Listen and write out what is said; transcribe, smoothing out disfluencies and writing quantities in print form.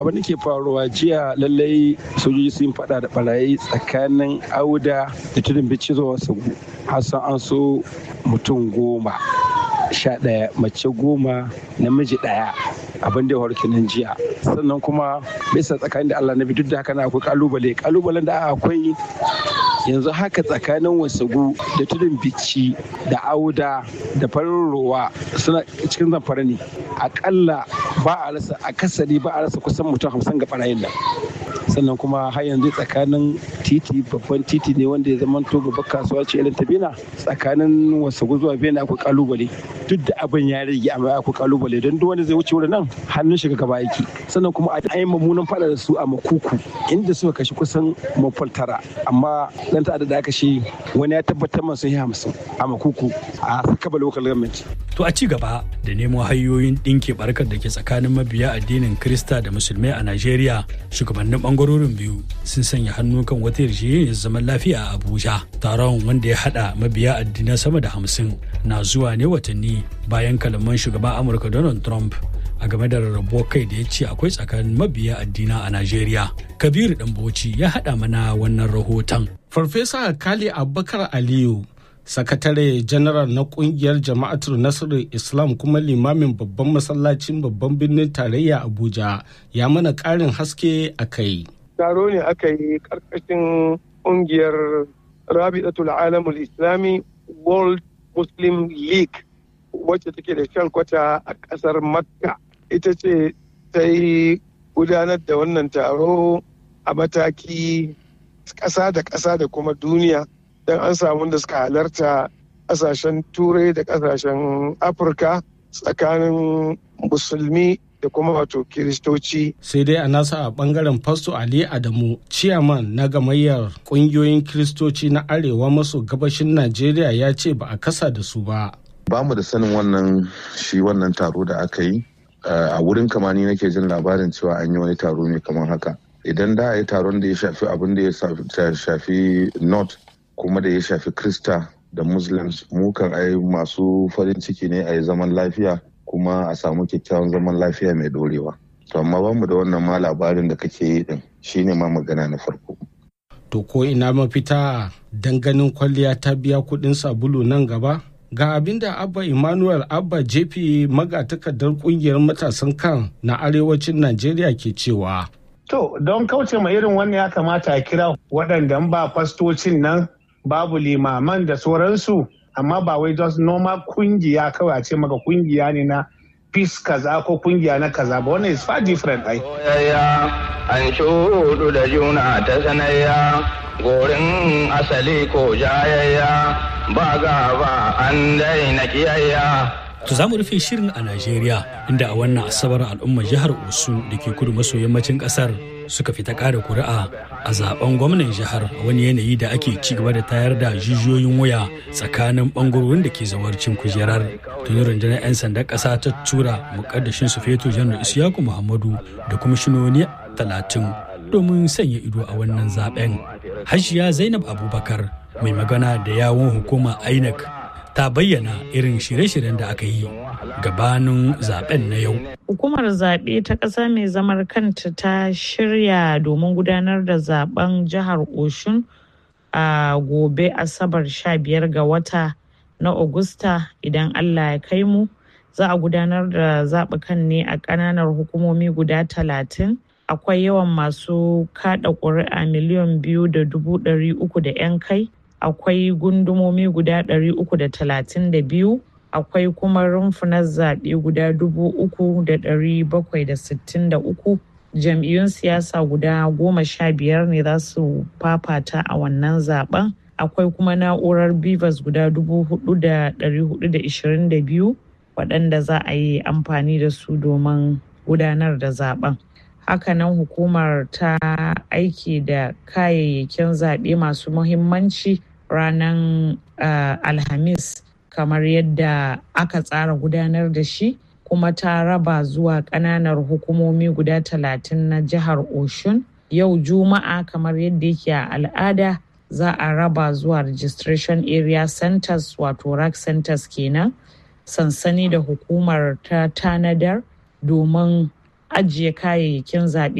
Abin da ke faruwa jiya lallai sojoji sun faɗa da barayi tsakanin Auda da tudun bici zuwa Sagu. Hassan an so mutum 11, mace 10, namiji 1. Abin da ya faru kenan jiya. Sannan kuma bisa tsakanin da Allah na bi duk da haka na akwai kalubalen da akwai yanzu haka tsakanin Wasagu da tudun bici da Auda da farin rowa suna cikin Zamfara ne. Akalla akasari ba a rasa kusan mutum 50 ga barayin nan. Sannan kuma har yanzu tsakanin babban titi ne wanda ya zama to babbar kasuwa ce irin ta Bena, tsakanin Wasagu zuwa Bena akwai kalubale. Duk da abin ya rage amma akwai kalubale don duk wanda zai wuce wurin nan hannun shiga gaba yake. Sannan kuma a yi mummunan fada da su a Makuku inda suka kashe kusan mafal 9, amma dan ta'adda da aka shi wani ya tabbatar masu 50 a Makuku a Sakaba local government. To a ci gaba da nemo hanyoyin ɗinke barkar da ke tsakanin mabiya addinin Kirista da Musulmai a Najeriya, shugabannin bangarorin biyu sun sanya hannu kan wata yarjejeniyar zaman lafiya a Abuja. Taron wanda ya haɗa mabiya addinai sama da 50 na zuwa ne watanni bayan kalaman shugaban Amurka Donald Trump a game da rarrabuwar kai da ya ce akwai tsakanin mabiya addina a Najeriya. Kabiru Ɗanbauci ya haɗa mana wannan rahoton. Farfesa Kali Abubakar Aliyu, sakatare janaral na kungiyar Jama'atul Nasarar Islam kuma limamin babban masallacin babban birnin tarayya Abuja, ya mana ƙarin haske a kai. Taro ne aka yi ƙarƙashin kungiyar Rabi'atul Alamul Islami World Muslim League, wacce take da shalkwata a ƙasar Makka. Ita ce ta yi gudanar da wannan taro a mataki ƙasa da ƙasa da kuma duniya, don an samu da suka halarta ƙasashen Turai da ƙasashen Afirka tsakanin musulmi da kuma wato Kiristoci. Sai dai a nasa a bangaren Fasto Ali Adamu, ciyaman na gamayyar ƙungiyoyin Kiristoci na Arewa maso gabashin Najeriya, ya ce ba a kasa da su ba. Ba mu da sanin wannan taro da aka yi. A wurin kamani nake jin labarin cewa an yi wani taro ne kamar haka. Idan da a yi taron da ya shafi abin da ya shafi North kuma da ya shafi Krista da Muslims, mu kan ai masu farin ciki ne a yi zaman lafiya kuma a samu kyakkyawan zaman lafiya mai dorewa. To amma ba mu da wannan ma labarin da kake yi din, shine ma magana na farko. To ko ina mafita dan ganin kwalliya ta biya kuɗin sabulu nan gaba? Ga abin da Abba Emmanuel Abba JP, magatakardar kungiyar matasan kan na arewacin Najeriya, ke cewa. To, don kauce ma irin wannan ya kamata a kira waɗanda ba fastocin nan, babu limaman da sauransu, amma ba wai just normal kungiya kawai a ce maka kungiya ne na peace kaza ko kungiya na kaza ba. Wannan is far different ai. An shudu da juna ta sanayya, gorin asali ko jayayya, ba gaba an daina kiyayya. To za mu rufe shirin a Najeriya, inda a wannan Asabar al'ummar jihar Osun da ke kudu maso yammacin kasar suka fita ƙara kuri'a a zaben gwamnan jihar, a wani yanayi da ake ci gaba da tayar da jijiyoyin waya tsakanin bangarorin da ke zawarcin kujerar. Tuni rundunar 'yan sandan ƙasa ta tura muƙaddashin Sufeto Janar Isiyaku Muhammadu da kwamishinoni 30 domin sanya ido a wannan zaben. Hajiya Zainab Abubakar, mai magana da yawun hukumar INEC, ta bayyana irin shirye-shiryen da aka yi gabanin zaben na yau. Hukumar zaɓe ta ƙasa mai zamar kanta ta shirya domin gudanar da zaben jihar Oshun a gobe Asabar 15 ga wata na Agusta, idan Allah ya kai mu. Za a gudanar da zaɓukan ne a ƙananan hukumomi guda 30. Akwai yawan masu kaɗa ƙuri'a 2,300,000 da 'yan kai. Akwai gundumomi guda 332, akwai kuma rumfunan zaɓe guda 3,763. Jam'iyyun siyasa guda 15 ne za su fafata a wannan zaben. Akwai kuma na'urar BVAS guda 4,422 waɗanda za a yi amfani da su domin gudanar da zaben. Hakanan hukumar ta aiki da kayayyakin zaɓe masu muhimmanci ranar Alhamis kamar yadda aka tsara gudanar da shi, kuma ta raba zuwa ƙananan hukumomi guda 30 na jihar Oshun. Yau Juma'a, kamar yadda yake a al'ada, za a raba zuwa registration area centers, wato RAC centers kenan, sansani da hukumar ta tanadar domin ajiye kayayyakin zaɓe.